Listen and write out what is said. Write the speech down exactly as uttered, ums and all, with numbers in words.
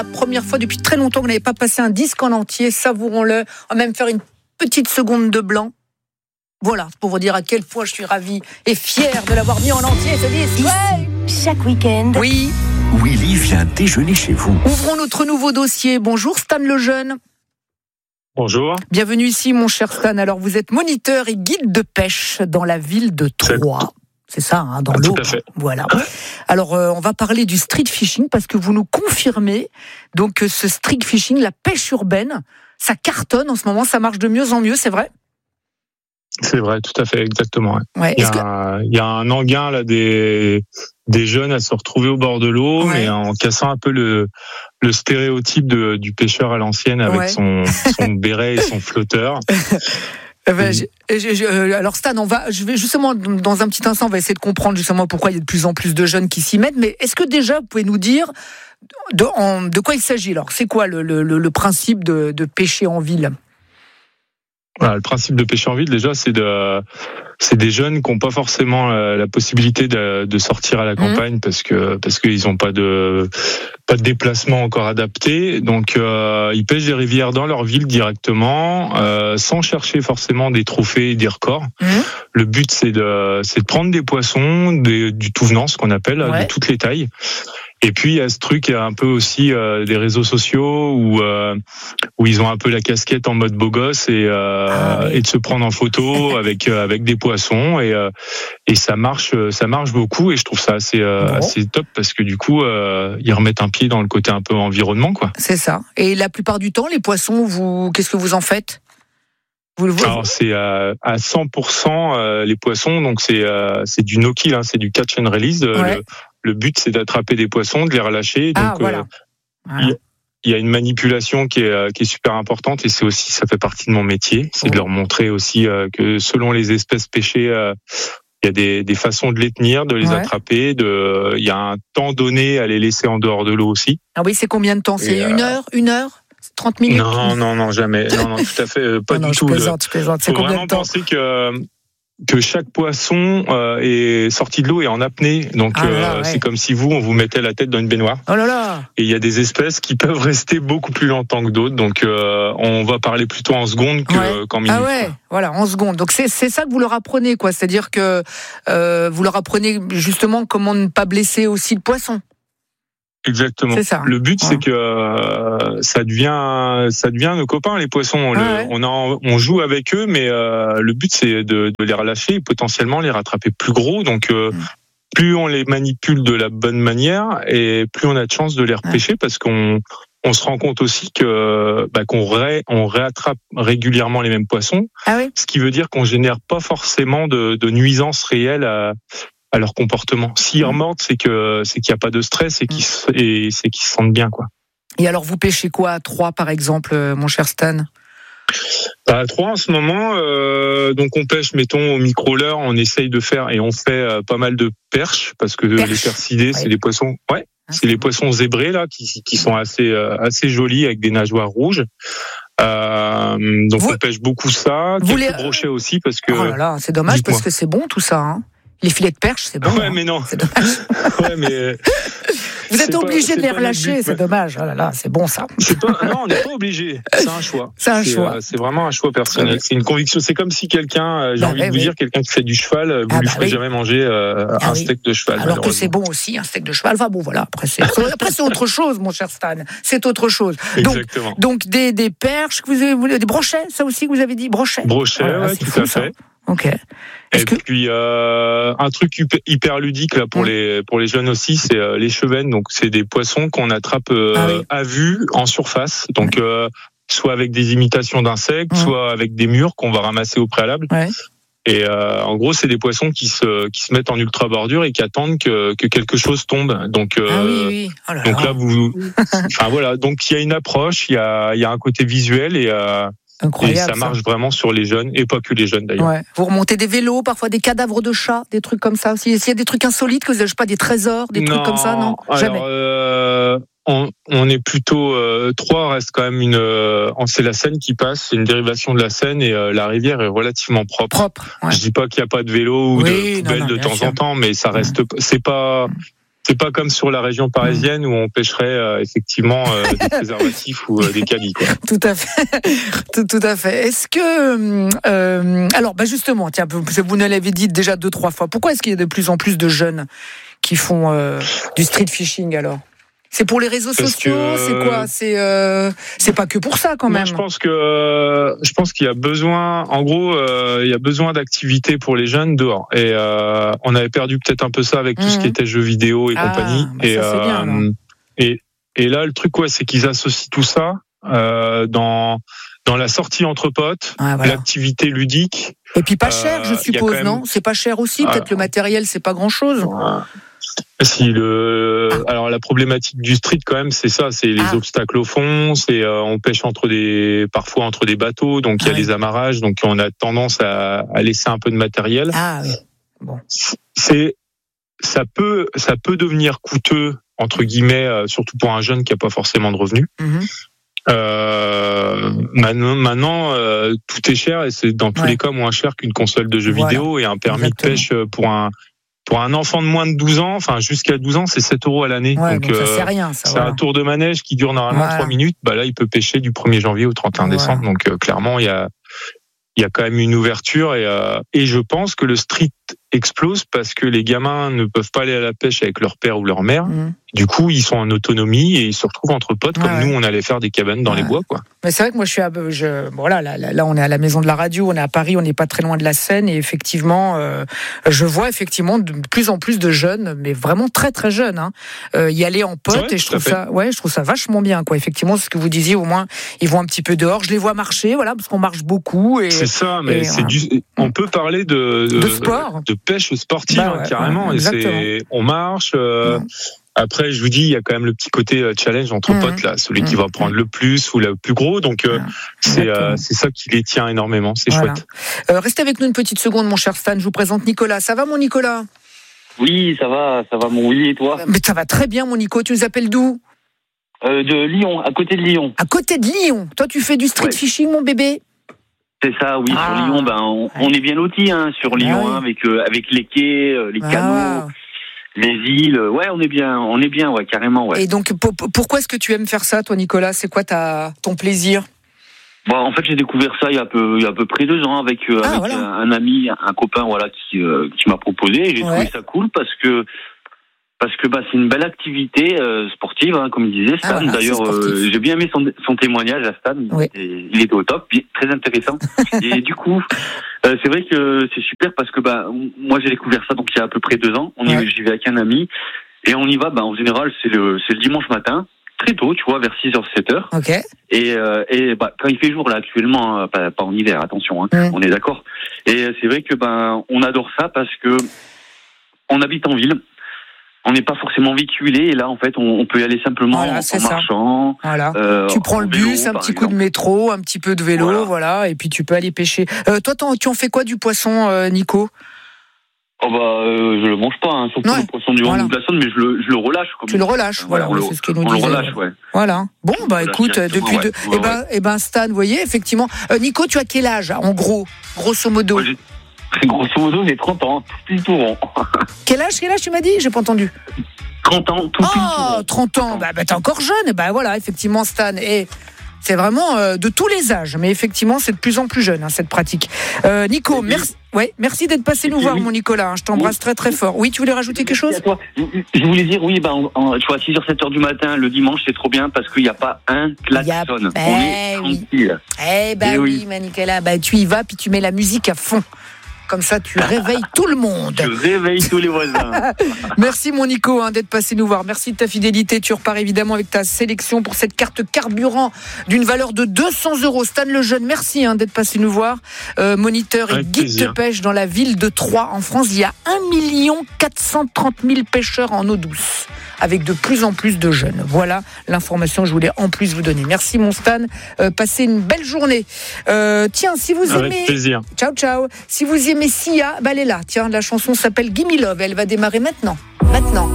La première fois depuis très longtemps que vous n'avez pas passé un disque en entier, savourons-le. On va même faire une petite seconde de blanc. Voilà, pour vous dire à quel point je suis ravie et fière de l'avoir mis en entier, ce disque. Ouais. Chaque week-end. Oui. Willy vient déjeuner chez vous. Ouvrons notre nouveau dossier. Bonjour Stan Lejeune. Bonjour. Bienvenue ici mon cher Stan. Alors vous êtes moniteur et guide de pêche dans la ville de Troyes. C'est ça, hein, dans ah, l'eau. Tout à fait. Voilà. Alors, euh, on va parler du street fishing parce que vous nous confirmez donc euh, ce street fishing, la pêche urbaine, ça cartonne en ce moment, ça marche de mieux en mieux, c'est vrai ? C'est vrai, tout à fait, exactement. Ouais. Ouais. Il, y Est-ce a, que... il y a un engain là des des jeunes à se retrouver au bord de l'eau, ouais. mais en cassant un peu le le stéréotype de, du pêcheur à l'ancienne avec ouais. son son béret et son flotteur. Euh, ben, je, je, je, euh, alors Stan, on va, je vais justement dans un petit instant, on va essayer de comprendre justement pourquoi il y a de plus en plus de jeunes qui s'y mettent. Mais est-ce que déjà vous pouvez nous dire de, en, de quoi il s'agit ? Alors, c'est quoi le, le, le principe de, de pêcher en ville ? Voilà, le principe de pêcher en ville, déjà, c'est de, c'est des jeunes qui n'ont pas forcément la, la possibilité de, de sortir à la campagne mmh. parce que parce qu'ils n'ont pas de pas de déplacement encore adapté. Donc, euh, ils pêchent des rivières dans leur ville directement, euh, sans chercher forcément des trophées et des records. Mmh. Le but, c'est de c'est de prendre des poissons, des, du tout venant, ce qu'on appelle, ouais. de toutes les tailles. Et puis il y a ce truc, il y a un peu aussi euh, des réseaux sociaux où euh, où ils ont un peu la casquette en mode beau gosse et euh, ah oui. et de se prendre en photo avec euh, avec des poissons et euh, et ça marche ça marche beaucoup et je trouve ça assez euh, bon. assez top parce que du coup euh, ils remettent un pied dans le côté un peu environnement quoi. C'est ça. Et la plupart du temps les poissons, vous qu'est-ce que vous en faites ? Vous le voyez ? Alors c'est à, à cent pour cent euh, les poissons, donc c'est euh, c'est du no kill, hein, c'est du catch and release. Ouais. Le, le but c'est d'attraper des poissons, de les relâcher. Donc ah, voilà. euh, voilà. Il, il y a une manipulation qui est qui est super importante et c'est aussi ça fait partie de mon métier, c'est oh. de leur montrer aussi euh, que selon les espèces pêchées, euh, il y a des des façons de les tenir, de les ouais. attraper. De il y a un temps donné à les laisser en dehors de l'eau aussi. Ah oui, c'est combien de temps ? C'est et, une euh, heure, une heure ? trente minutes ? Non, non, non, jamais. Non, non, tout à fait, euh, pas non, du non, tout. Je plaisante, je plaisante. C'est faut combien vraiment de temps ? penser que que chaque poisson euh, est sorti de l'eau et en apnée. Donc ah là, euh, ouais. c'est comme si vous, on vous mettait la tête dans une baignoire. Oh là là ! Et il y a des espèces qui peuvent rester beaucoup plus longtemps que d'autres. Donc euh, on va parler plutôt en secondes que, ouais. qu'en minutes. Ah ouais, quoi. Voilà, en secondes. Donc c'est c'est ça que vous leur apprenez, quoi. C'est-à-dire que euh, vous leur apprenez justement comment ne pas blesser aussi le poisson. Exactement. C'est ça. Le but, ouais. c'est que euh, ça devient, ça devient nos copains, les poissons. On, ah le, ouais. on, en, on joue avec eux, mais euh, le but, c'est de, de les relâcher et potentiellement les rattraper plus gros. Donc, euh, mmh. plus on les manipule de la bonne manière et plus on a de chances de les repêcher ouais. parce qu'on on se rend compte aussi que bah, qu'on ré, on réattrape régulièrement les mêmes poissons. Ah oui. Ce qui veut dire qu'on génère pas forcément de, de nuisances réelles à à leur comportement. S'ils remontent, c'est que c'est qu'il n'y a pas de stress et qu'ils et c'est qu'ils se sentent bien, quoi. Et alors, vous pêchez quoi à Troyes, par exemple, mon cher Stan ? Bah, à Troyes, en ce moment, euh, donc on pêche, mettons, au micro-leurre, on essaye de faire et on fait euh, pas mal de perches parce que Perche. les percidés, ouais. c'est des poissons, ouais, ah, c'est les poissons zébrés là qui qui sont assez euh, assez jolis avec des nageoires rouges. Euh, donc vous, on pêche beaucoup ça, quelques les... brochets aussi parce que. Oh là là, c'est dommage Dites-moi. parce que c'est bon tout ça. Hein. Les filets de perche, c'est bon. Ouais, hein. mais non. C'est dommage. ouais, mais. Vous êtes obligé de les but, relâcher, mais... c'est dommage. Oh là là, c'est bon ça. C'est pas, non, on n'est pas obligé. C'est un choix. C'est un c'est, choix. Euh, c'est vraiment un choix personnel. C'est une conviction. C'est comme si quelqu'un, euh, j'ai bah, envie ouais, de vous oui. dire, quelqu'un qui fait du cheval, vous ah, lui bah, ferez oui. jamais manger euh, ah, un oui. steak de cheval. Alors que c'est bon aussi, un steak de cheval. Enfin bon, voilà. Après, c'est, après, c'est autre chose, mon cher Stan. C'est autre chose. Donc, Exactement. Donc des, des perches, que vous avez, des brochets, ça aussi que vous avez dit, brochets. Brochets, voilà, ouais, tout fou, à fait. Ça. Ok. Est-ce et que... puis euh, un truc hyper ludique là pour mmh. les pour les jeunes aussi, c'est euh, les chevennes. Donc c'est des poissons qu'on attrape euh, ah oui. à vue en surface. Donc mmh. euh, soit avec des imitations d'insectes, mmh. soit avec des murs qu'on va ramasser au préalable. Ouais. Et euh, en gros, c'est des poissons qui se qui se mettent en ultra bordure et qui attendent que que quelque chose tombe. Donc euh, ah oui, oui. Oh là donc là, là vous, enfin voilà. Donc il y a une approche, il y a il y a un côté visuel et euh, Incroyable, et ça marche ça. vraiment sur les jeunes et pas que les jeunes d'ailleurs. Ouais. Vous remontez des vélos, parfois des cadavres de chats, des trucs comme ça aussi. S'il y a des trucs insolites, que vous avez, je sais pas, des trésors, des non, trucs comme ça, non alors, jamais. Euh, on, on est plutôt euh, Troyes reste quand même une. Euh, c'est la Seine qui passe, c'est une dérivation de la Seine et euh, la rivière est relativement propre. Propre. Ouais. Je dis pas qu'il y a pas de vélo ou oui, de poubelle non, non, de temps sûr. en temps, mais ça reste. Ouais. C'est pas. c'est pas comme sur la région parisienne où on pêcherait euh, effectivement euh, des préservatifs ou euh, des cabis, quoi. Tout à fait, tout, tout à fait. Est-ce que, euh, alors, bah justement, tiens, vous nous l'avez dit déjà deux, trois fois. Pourquoi est-ce qu'il y a de plus en plus de jeunes qui font euh, du street fishing alors ? C'est pour les réseaux Parce sociaux, que... c'est quoi ? C'est euh... c'est pas que pour ça quand même. Moi, je pense que euh, je pense qu'il y a besoin, en gros, euh, il y a besoin d'activités pour les jeunes dehors. Et euh, on avait perdu peut-être un peu ça avec tout mmh. ce qui était jeux vidéo et ah, compagnie. Bah et, ça, c'est euh, bien, et et là, le truc, ouais, c'est qu'ils associent tout ça euh, dans dans la sortie entre potes, ah, voilà. l'activité ludique. Et puis pas cher, euh, je suppose, même... non ? C'est pas cher aussi. Peut-être ah, le matériel, c'est pas grand-chose. Ouais. Si le, ah. alors la problématique du street quand même, c'est ça, c'est les ah. obstacles au fond, c'est euh, on pêche entre des, parfois entre des bateaux, donc il ah, y a oui. les amarrages, donc on a tendance à, à laisser un peu de matériel. Ah oui. Bon. C'est, ça peut, ça peut devenir coûteux entre guillemets, euh, surtout pour un jeune qui a pas forcément de revenus. Mm-hmm. Euh, maintenant, maintenant euh, tout est cher et c'est dans tous ouais. les cas moins cher qu'une console de jeux voilà. vidéo et un permis Exactement. de pêche pour un Pour un enfant de moins de douze ans, enfin jusqu'à douze ans, c'est sept euros à l'année. Ouais, donc, donc ça, euh, c'est rien. Ça, c'est voilà. un tour de manège qui dure normalement voilà. trois minutes. Bah là, il peut pêcher du premier janvier au trente et un voilà. décembre. Donc euh, clairement, il y a, il y a quand même une ouverture et, euh, et je pense que le street explose parce que les gamins ne peuvent pas aller à la pêche avec leur père ou leur mère. Mmh. Du coup, ils sont en autonomie et ils se retrouvent entre potes comme ouais. nous, on allait faire des cabanes dans ouais. les bois, quoi. Mais c'est vrai que moi, je suis, à, je, voilà, là, là, là, on est à la maison de la radio, on est à Paris, on n'est pas très loin de la Seine et effectivement, euh, je vois effectivement de plus en plus de jeunes, mais vraiment très très jeunes, hein, euh, y aller en potes ouais, et je trouve ça, ouais, je trouve ça vachement bien, quoi. Effectivement, c'est ce que vous disiez, au moins, ils vont un petit peu dehors. Je les vois marcher, voilà, parce qu'on marche beaucoup. Et, c'est ça, mais et, c'est voilà. du, on peut parler de de, de sport, de pêche sportive, bah ouais, hein, carrément. Ouais, et c'est, on marche. Euh, ouais. Après, je vous dis, il y a quand même le petit côté challenge entre mmh. potes là, celui mmh. qui va prendre le plus ou le plus gros. Donc euh, c'est euh, c'est ça qui les tient énormément. C'est voilà. chouette. Euh, restez avec nous une petite seconde, mon cher Stan. Je vous présente Nicolas. Ça va, mon Nicolas ? Oui, ça va, ça va, mon Willy, et toi ? Mais ça va très bien, mon Nico. Tu nous appelles d'où ? euh, De Lyon, à côté de Lyon. À côté de Lyon. Toi, tu fais du street ouais. fishing, mon bébé ? C'est ça, oui. Ah. Sur Lyon, ben on, on est bien lotis, hein, sur Lyon, ah, oui. hein, avec euh, avec les quais, euh, les ah. canaux. Les îles, ouais, on est bien, on est bien, ouais, carrément, ouais. Et donc, pour, pourquoi est-ce que tu aimes faire ça, toi, Nicolas ? C'est quoi ta, ton plaisir ? Bon, en fait, j'ai découvert ça il y a à peu, il y a à peu près deux ans avec, euh, ah, avec voilà. un, un ami, un copain, voilà, qui, euh, qui m'a proposé. Et j'ai ouais. trouvé ça cool parce que, parce que, bah, c'est une belle activité euh, sportive, hein, comme il disait Stan. Ah, voilà, d'ailleurs, euh, j'ai bien aimé son, son témoignage à Stan. Oui. Et, il était au top, très intéressant. Et du coup. Euh, c'est vrai que c'est super parce que bah moi j'ai découvert ça donc il y a à peu près deux ans. On y, ouais. j'y vais avec un ami et on y va. Bah en général c'est le c'est le dimanche matin très tôt, tu vois, vers six heures sept heures. Ok. Et euh, et bah quand il fait jour là actuellement, hein, pas, pas en hiver, attention, hein, mm. on est d'accord. Et c'est vrai que ben bah, on adore ça parce que on habite en ville. On n'est pas forcément véhiculé et là en fait on, on peut y aller simplement voilà, en, en marchant. Voilà. Euh, tu prends le bus, vélo, un petit coup exemple. de métro, un petit peu de vélo, voilà, voilà et puis tu peux aller pêcher. Euh, toi, tu en fais quoi du poisson, euh, Nico ? Oh bah euh, je le mange pas, hein, surtout ouais. le poisson du voilà. de la Saône, mais je le je le relâche. Comme tu le relâches, voilà, voilà c'est ce qu'il nous on disait. On le relâche, ouais. Voilà. Bon bah écoute, depuis ouais. deux, ouais, et ben ouais. et ben Stan, vous voyez effectivement. Euh, Nico, tu as quel âge en gros, grosso modo ? Ouais, grosso modo, j'ai trente ans, tout tout rond. Quel âge, quel âge tu m'as dit ? J'ai pas entendu. trente ans, tout Oh, trente ans, bah, bah t'es encore jeune. Bah voilà, effectivement, Stan. Et c'est vraiment euh, de tous les âges, mais effectivement, c'est de plus en plus jeune, hein, cette pratique. Euh, Nico, merci, ouais, merci d'être passé nous voir, mon Nicolas. Hein, je t'embrasse oui. très très fort. Oui, tu voulais rajouter quelque chose ? Je voulais dire, oui, bah, en, en, tu vois, six heures, sept heures du matin, le dimanche, c'est trop bien parce qu'il n'y a pas un klaxon. A... Ben, on est tranquille. Eh ben oui, oui, ma Nicolas, bah, tu y vas, puis tu mets la musique à fond. Comme ça, tu réveilles tout le monde. Tu réveilles tous les voisins. Merci, mon Nico, hein, d'être passé nous voir. Merci de ta fidélité. Tu repars évidemment avec ta sélection pour cette carte carburant d'une valeur de deux cents euros. Stan Lejeune, merci hein, d'être passé nous voir. Euh, moniteur avec et guide plaisir. de pêche dans la ville de Troyes, en France. Il y a un million quatre cent trente mille pêcheurs en eau douce, avec de plus en plus de jeunes. Voilà l'information que je voulais en plus vous donner. Merci, mon Stan. Euh, passez une belle journée. Euh, tiens, si vous avec aimez... plaisir. Ciao, ciao. Si vous aimez Sia, bah elle est là. Tiens, la chanson s'appelle Gimme Love. Elle va démarrer maintenant. Maintenant.